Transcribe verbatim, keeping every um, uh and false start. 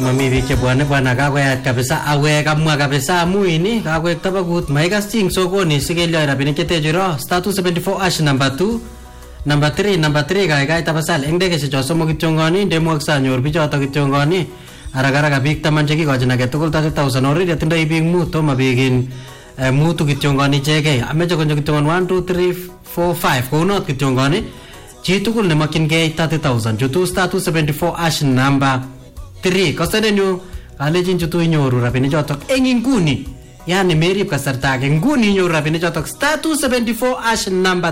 mami biik chebwane bwana kakoyat kabisa awek amwa kabisa amu ini kakoek tabakut maikas ching sokoni sikelyo rabinik chetechiro star two seventy-four ash number two number three number three kaikai tapasal eng dekeshe cho somok kityongoni ndemwoksa nyor bichoto kityongoni arakaraka biik taman chekikochin age tugul thirty thousand already atindoi biik mut toma biik in mutu kityongoni ichekei ameche konyo kityongon one two three four five kounot kityongoni chi tugul nemakyingei thirty thousand chutu star two seventy-four ash number three kasadenyu kalechin chutu inyoru rabinik chotok eng inguni yani merib kasarta age nguni inyoru rabinik chotok star two seventy-four ash number